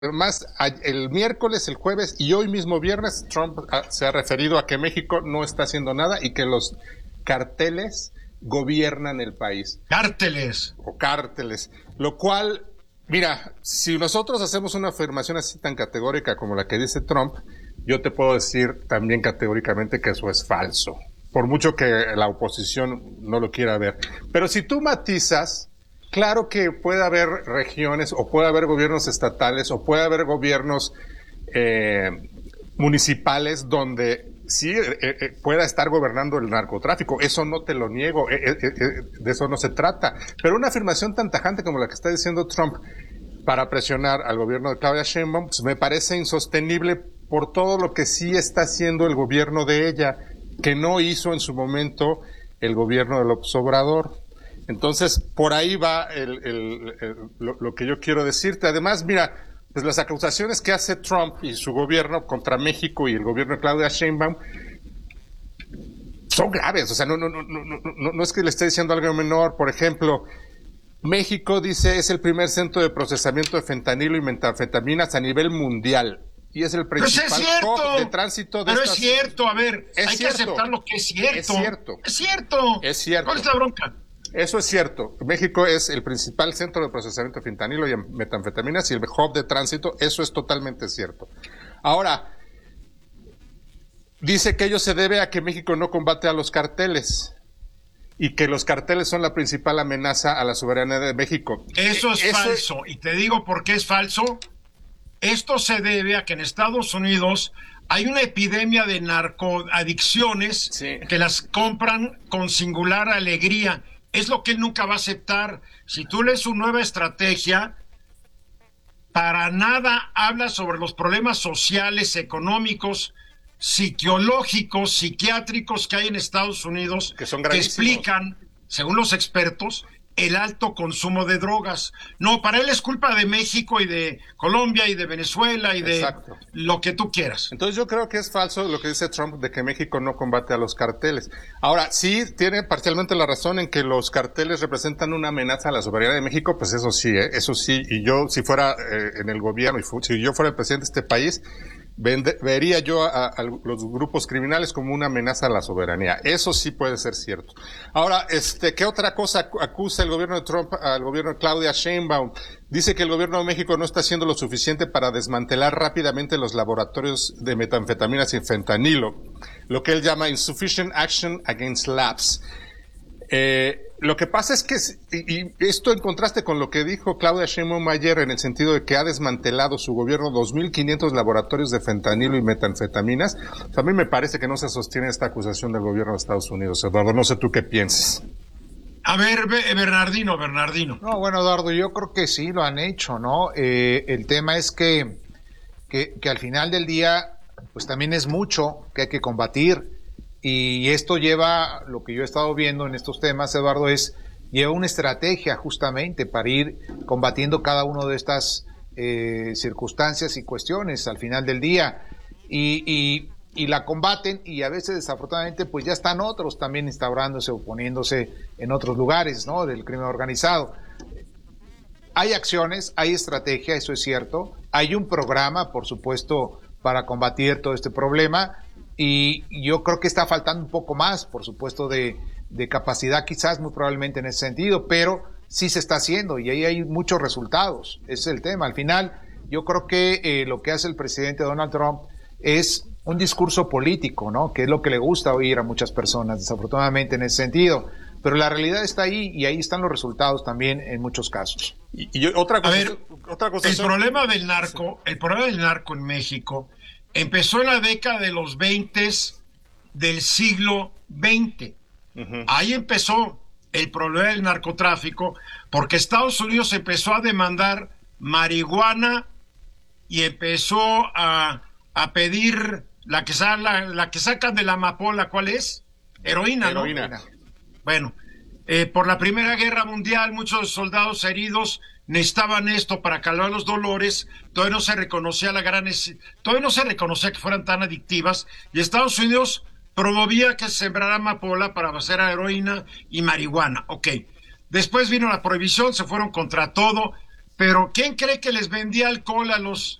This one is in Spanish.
Además, el miércoles, el jueves y hoy mismo viernes, Trump se ha referido a que México no está haciendo nada y que los carteles gobiernan el país. Cárteles. O cárteles. Lo cual, mira, si nosotros hacemos una afirmación así tan categórica como la que dice Trump, yo te puedo decir también categóricamente que eso es falso. Por mucho que la oposición no lo quiera ver. Pero si tú matizas, claro que puede haber regiones o puede haber gobiernos estatales o puede haber gobiernos municipales donde sí pueda estar gobernando el narcotráfico. Eso no te lo niego, de eso no se trata. Pero una afirmación tan tajante como la que está diciendo Trump para presionar al gobierno de Claudia Sheinbaum, pues me parece insostenible por todo lo que sí está haciendo el gobierno de ella, que no hizo en su momento el gobierno de López Obrador. Entonces, por ahí va lo que yo quiero decirte. Además, mira, pues las acusaciones que hace Trump y su gobierno contra México y el gobierno de Claudia Sheinbaum son graves. O sea, no es que le esté diciendo algo menor. Por ejemplo, México, dice, es el primer centro de procesamiento de fentanilo y metanfetaminas a nivel mundial. Y es el principal hub de tránsito de estas... Pero es cierto, a ver, hay que aceptar lo que es cierto. Es cierto. Es cierto. Es cierto. ¿Cuál es la bronca? Eso es cierto. México es el principal centro de procesamiento de fentanilo y metanfetaminas y el hub de tránsito. Eso es totalmente cierto. Ahora, dice que ello se debe a que México no combate a los carteles y que los carteles son la principal amenaza a la soberanía de México. Eso es falso. Y te digo por qué es falso. Esto se debe a que en Estados Unidos hay una epidemia de narcoadicciones que las compran con singular alegría. Es lo que él nunca va a aceptar. Si tú lees su nueva estrategia, para nada habla sobre los problemas sociales, económicos, psicológicos, psiquiátricos que hay en Estados Unidos, que explican, según los expertos, el alto consumo de drogas. No, para él es culpa de México y de Colombia y de Venezuela y de lo que tú quieras. Entonces yo creo que es falso lo que dice Trump de que México no combate a los carteles. Ahora, sí tiene parcialmente la razón en que los carteles representan una amenaza a la soberanía de México, pues eso sí, y yo si fuera en el gobierno, si yo fuera el presidente de este país, vería yo a los grupos criminales como una amenaza a la soberanía. Eso sí puede ser cierto. Ahora, ¿qué otra cosa acusa el gobierno de Trump al gobierno de Claudia Sheinbaum? Dice que el gobierno de México no está haciendo lo suficiente para desmantelar rápidamente los laboratorios de metanfetaminas y fentanilo, lo que él llama insufficient action against labs. Lo que pasa es que, y esto en contraste con lo que dijo Claudia Sheinbaum ayer, en el sentido de que ha desmantelado su gobierno 2.500 laboratorios de fentanilo y metanfetaminas, a mí me parece que no se sostiene esta acusación del gobierno de Estados Unidos. Eduardo, no sé tú qué pienses. A ver, Bernardino. No, bueno, Eduardo, yo creo que sí lo han hecho, ¿no? El tema es que al final del día, pues también es mucho que hay que combatir. Y esto lleva, lo que yo he estado viendo en estos temas, Eduardo, lleva una estrategia justamente para ir combatiendo cada una de estas circunstancias y cuestiones al final del día. Y la combaten y a veces desafortunadamente pues ya están otros también instaurándose, oponiéndose en otros lugares, ¿no? Del crimen organizado. Hay acciones, hay estrategia, eso es cierto. Hay un programa, por supuesto, para combatir todo este problema. Y yo creo que está faltando un poco más, por supuesto, de capacidad quizás, muy probablemente en ese sentido, pero sí se está haciendo y ahí hay muchos resultados. Ese es el tema. Al final, yo creo que lo que hace el presidente Donald Trump es un discurso político, ¿no? Que es lo que le gusta oír a muchas personas, desafortunadamente, en ese sentido. Pero la realidad está ahí y ahí están los resultados también en muchos casos. Y otra cosa, el problema del narco en México empezó en la década de los 20 del siglo XX. Uh-huh. Ahí empezó el problema del narcotráfico, porque Estados Unidos empezó a demandar marihuana y empezó a pedir la que sacan de la amapola. ¿Cuál es? Heroína, ¿no? Bueno, por la Primera Guerra Mundial, muchos soldados heridos necesitaban esto para calmar los dolores. Todavía no se reconocía que fueran tan adictivas, y Estados Unidos promovía que se sembrara amapola para hacer heroína y marihuana. Ok. Después vino la prohibición, se fueron contra todo, Pero ¿quién cree que les vendía alcohol a los